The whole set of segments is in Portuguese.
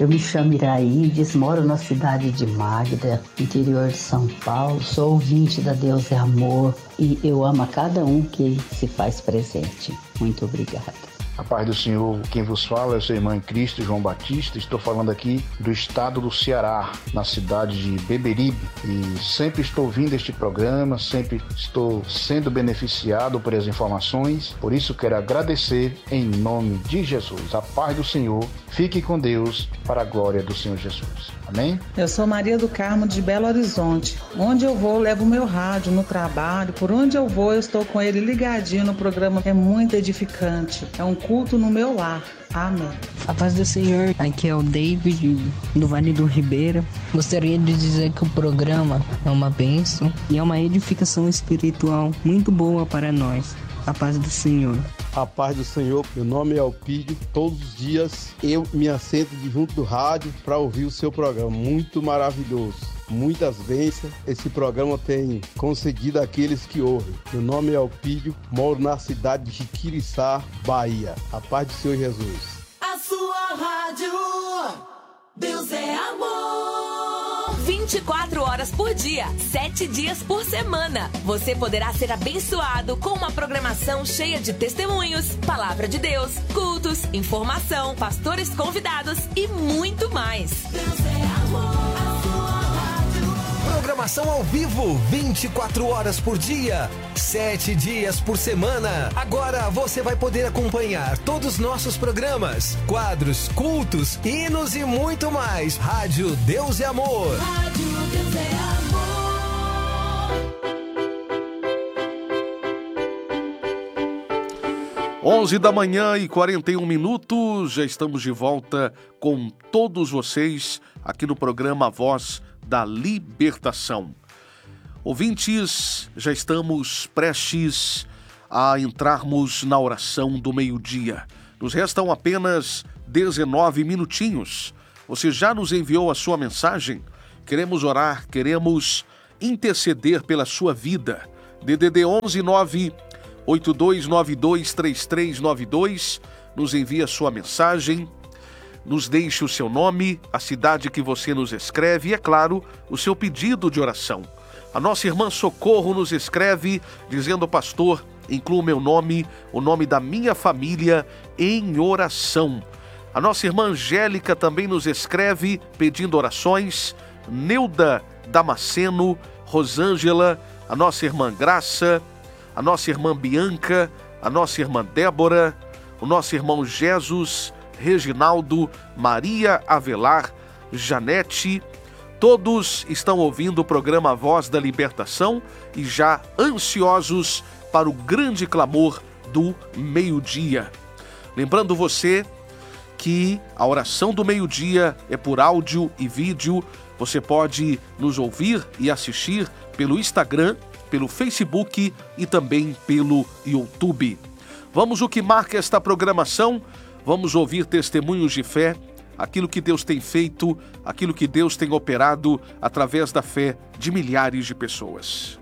Eu me chamo Iraídes, moro na cidade de Magda, interior de São Paulo. Sou ouvinte da Deus é Amor e eu amo a cada um que se faz presente. Muito obrigada. A paz do Senhor, quem vos fala é o seu irmão em Cristo, João Batista. Estou falando aqui do estado do Ceará, na cidade de Beberibe. E sempre estou ouvindo este programa, sempre estou sendo beneficiado por as informações. Por isso quero agradecer em nome de Jesus. A paz do Senhor, fique com Deus para a glória do Senhor Jesus. Amém? Eu sou Maria do Carmo de Belo Horizonte. Onde eu vou, levo o meu rádio no trabalho. Por onde eu vou, eu estou com ele ligadinho no programa. É muito edificante. É um culto no meu lar. Amém. A paz do Senhor, aqui é o David, do Vale do Ribeira. Gostaria de dizer que o programa é uma bênção e é uma edificação espiritual muito boa para nós. A paz do Senhor. A paz do Senhor, meu nome é Alpídio. Todos os dias eu me assento junto do rádio para ouvir o seu programa. Muito maravilhoso. Muitas bênçãos esse programa tem concedido àqueles que ouvem. Meu nome é Alpídio, moro na cidade de Jiquiriçá, Bahia. A paz do Senhor Jesus. A sua rádio, Deus é amor. 24 horas por dia, 7 dias por semana. Você poderá ser abençoado com uma programação cheia de testemunhos, palavra de Deus, cultos, informação, pastores convidados e muito mais. Deus é amor. Programação ao vivo, 24 horas por dia, 7 dias por semana. Agora você vai poder acompanhar todos os nossos programas, quadros, cultos, hinos e muito mais. Rádio Deus é Amor. Rádio Deus é amor. 11h41, já estamos de volta com todos vocês aqui no programa Voz da Libertação. Ouvintes, já estamos prestes a entrarmos na oração do meio-dia. Nos restam apenas 19 minutinhos. Você já nos enviou a sua mensagem? Queremos orar, queremos interceder pela sua vida. DDD 11 982923392. Nos envia a sua mensagem. Nos deixe o seu nome, a cidade que você nos escreve e, é claro, o seu pedido de oração. A nossa irmã Socorro nos escreve dizendo: pastor, inclua o meu nome, o nome da minha família em oração. A nossa irmã Angélica também nos escreve pedindo orações. Neuda Damasceno, Rosângela, a nossa irmã Graça, a nossa irmã Bianca, a nossa irmã Débora, o nosso irmão Jesus, Reginaldo, Maria Avelar, Janete, todos estão ouvindo o programa Voz da Libertação e já ansiosos para o grande clamor do meio-dia. Lembrando você que a oração do meio-dia é por áudio e vídeo. Você pode nos ouvir e assistir pelo Instagram, pelo Facebook e também pelo YouTube. Vamos o que marca esta programação. Vamos ouvir testemunhos de fé, aquilo que Deus tem feito, aquilo que Deus tem operado através da fé de milhares de pessoas.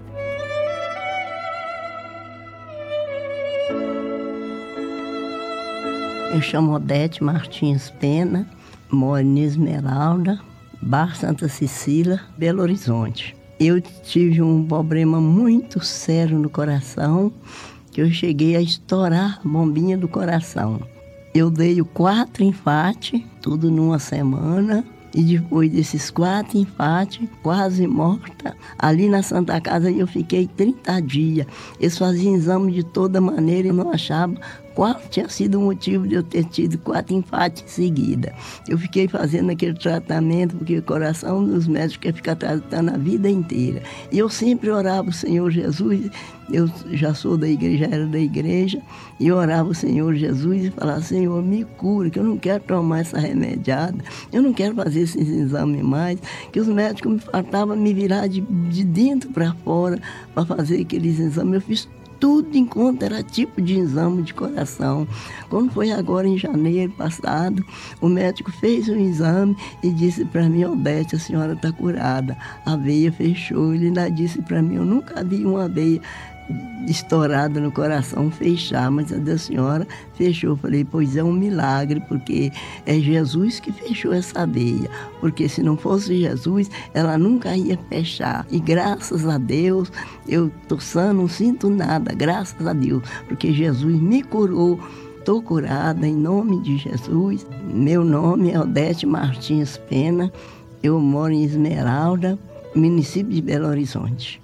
Eu chamo Odete Martins Pena, moro em Esmeralda, Bar Santa Cecília, Belo Horizonte. Eu tive um problema muito sério no coração, que eu cheguei a estourar a bombinha do coração. Eu dei 4 infartos, tudo numa semana, e depois desses 4 infartos, quase morta, ali na Santa Casa eu fiquei 30 dias. Eles faziam exame de toda maneira e não achavam qual tinha sido o motivo de eu ter tido 4 infartos em seguida. Eu fiquei fazendo aquele tratamento, porque o coração dos médicos quer ficar tratando a vida inteira. E eu sempre orava o Senhor Jesus, eu já sou da igreja, era da igreja, e eu orava o Senhor Jesus e falava: Senhor, me cura, que eu não quero tomar essa remediada, eu não quero fazer esses exames mais, que os médicos me faltavam me virar de dentro para fora para fazer aqueles exames. Eu fiz tudo enquanto era tipo de exame de coração. Quando foi agora em janeiro passado, o médico fez um exame e disse para mim: Odete, a senhora está curada. A veia fechou. Ele ainda disse para mim: eu nunca vi uma veia estourado no coração fechar, mas a da senhora fechou. Falei, pois é um milagre, porque é Jesus que fechou essa veia, porque se não fosse Jesus, ela nunca ia fechar. E graças a Deus, eu tô sã, não sinto nada, graças a Deus, porque Jesus me curou. Estou curada em nome de Jesus. Meu nome é Odete Martins Pena, eu moro em Esmeralda, município de Belo Horizonte.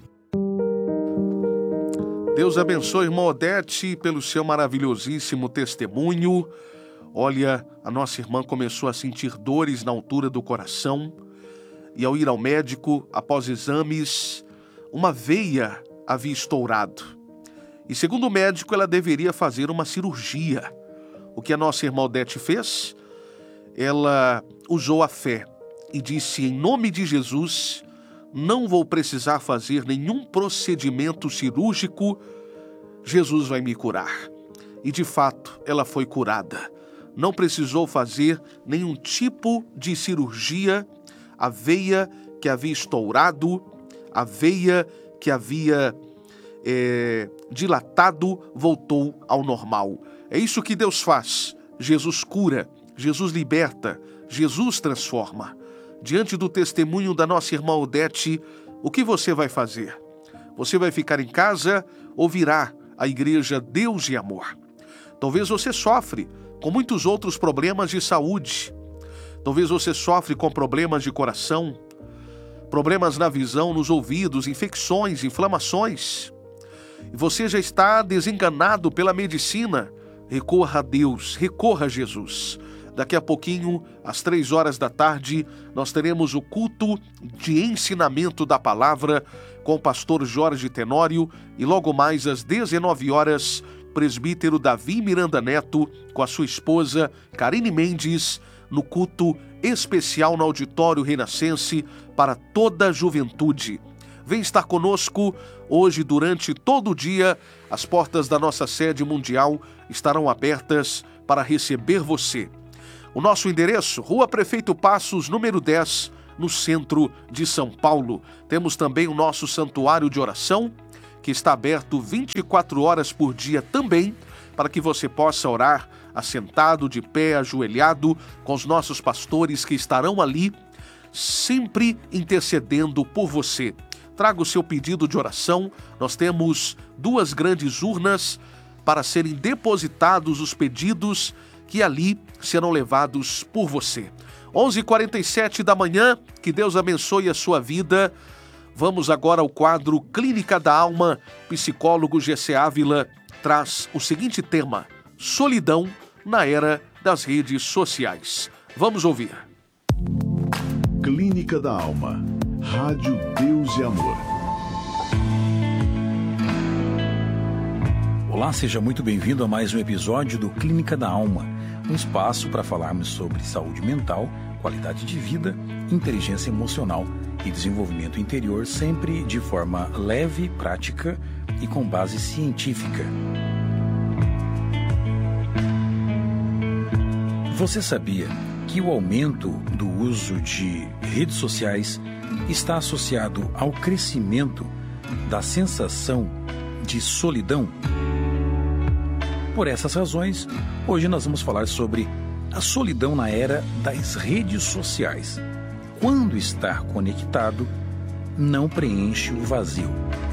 Deus abençoe, irmã Odete, pelo seu maravilhosíssimo testemunho. Olha, a nossa irmã começou a sentir dores na altura do coração e ao ir ao médico, após exames, uma veia havia estourado. E segundo o médico, ela deveria fazer uma cirurgia. O que a nossa irmã Odete fez? Ela usou a fé e disse, em nome de Jesus, não vou precisar fazer nenhum procedimento cirúrgico, Jesus vai me curar. E de fato, ela foi curada. Não precisou fazer nenhum tipo de cirurgia. A veia que havia estourado, a veia que havia dilatado, voltou ao normal. É isso que Deus faz. Jesus cura, Jesus liberta, Jesus transforma. Diante do testemunho da nossa irmã Odete, o que você vai fazer? Você vai ficar em casa ou virá à igreja Deus e Amor? Talvez você sofre com muitos outros problemas de saúde. Talvez você sofre com problemas de coração, problemas na visão, nos ouvidos, infecções, inflamações. E você já está desenganado pela medicina. Recorra a Deus, recorra a Jesus. Daqui a pouquinho, às 3 da tarde, nós teremos o culto de ensinamento da palavra com o pastor Jorge Tenório e logo mais às 19 horas, presbítero Davi Miranda Neto com a sua esposa Karine Mendes no culto especial no Auditório Renascense para toda a juventude. Vem estar conosco hoje durante todo o dia. As portas da nossa sede mundial estarão abertas para receber você. O nosso endereço, Rua Prefeito Passos, número 10, no centro de São Paulo. Temos também o nosso santuário de oração, que está aberto 24 horas por dia também, para que você possa orar assentado, de pé, ajoelhado, com os nossos pastores que estarão ali, sempre intercedendo por você. Traga o seu pedido de oração. Nós temos 2 grandes urnas para serem depositados os pedidos que ali serão levados por você. 11h47 da manhã, que Deus abençoe a sua vida. Vamos agora ao quadro Clínica da Alma. Psicólogo Gessé Ávila traz o seguinte tema: solidão na era das redes sociais. Vamos ouvir. Clínica da Alma. Rádio Deus e Amor. Olá, seja muito bem-vindo a mais um episódio do Clínica da Alma, um espaço para falarmos sobre saúde mental, qualidade de vida, inteligência emocional e desenvolvimento interior, sempre de forma leve, prática e com base científica. Você sabia que o aumento do uso de redes sociais está associado ao crescimento da sensação de solidão? Por essas razões, hoje nós vamos falar sobre a solidão na era das redes sociais. Quando estar conectado não preenche o vazio.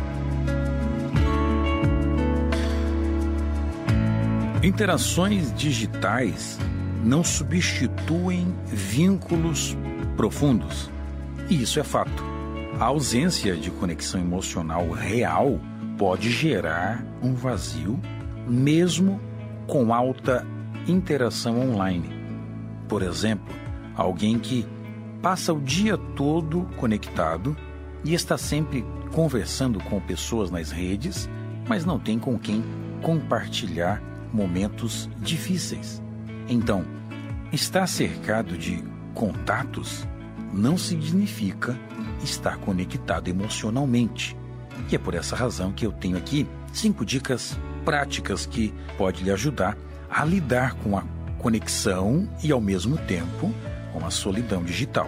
Interações digitais não substituem vínculos profundos. E isso é fato. A ausência de conexão emocional real pode gerar um vazio, mesmo com alta interação online. Por exemplo, alguém que passa o dia todo conectado e está sempre conversando com pessoas nas redes, mas não tem com quem compartilhar momentos difíceis. Então, estar cercado de contatos não significa estar conectado emocionalmente. E é por essa razão que eu tenho aqui 5 dicas práticas que podem lhe ajudar a lidar com a conexão e, ao mesmo tempo, com a solidão digital.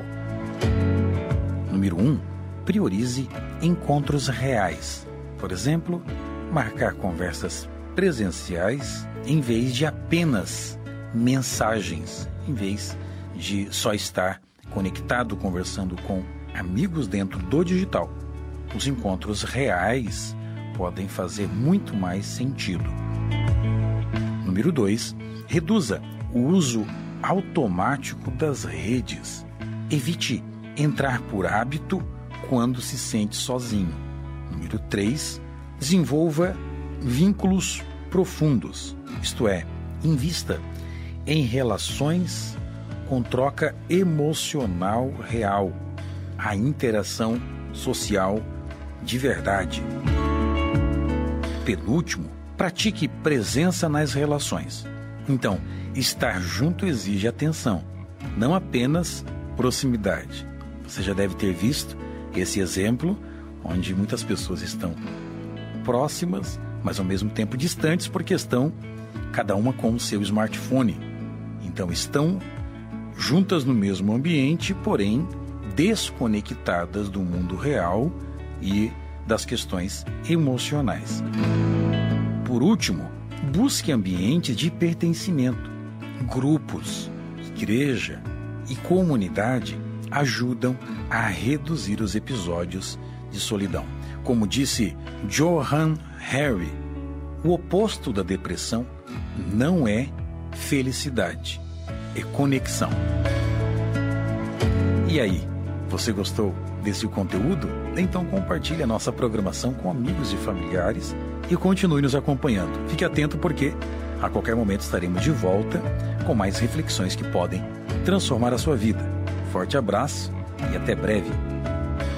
Número 1. Priorize encontros reais. Por exemplo, marcar conversas presenciais em vez de apenas mensagens, em vez de só estar conectado, conversando com amigos dentro do digital. Os encontros reais podem fazer muito mais sentido. Número 2, reduza o uso automático das redes. Evite entrar por hábito quando se sente sozinho. Número 3, desenvolva vínculos profundos, isto é, invista em relações com troca emocional real, a interação social de verdade. Penúltimo, pratique presença nas relações. Então, estar junto exige atenção, não apenas proximidade. Você já deve ter visto esse exemplo, onde muitas pessoas estão próximas, mas ao mesmo tempo distantes, porque estão cada uma com o seu smartphone. Então estão juntas no mesmo ambiente, porém desconectadas do mundo real e das questões emocionais. Por último, busque ambientes de pertencimento. Grupos, igreja e comunidade ajudam a reduzir os episódios de solidão. Como disse Johann Hari, o oposto da depressão não é felicidade, é conexão. E aí, você gostou desse conteúdo? Então compartilhe a nossa programação com amigos e familiares e continue nos acompanhando. Fique atento porque a qualquer momento estaremos de volta com mais reflexões que podem transformar a sua vida. Forte abraço e até breve.